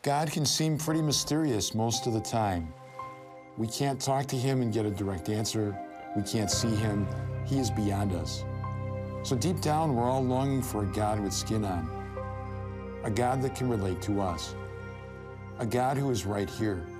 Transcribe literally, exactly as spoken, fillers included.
God can seem pretty mysterious most of the time. We can't talk to him and get a direct answer. We can't see him. He is beyond us. So deep down, we're all longing for a God with skin on, a God that can relate to us, a God who is right here,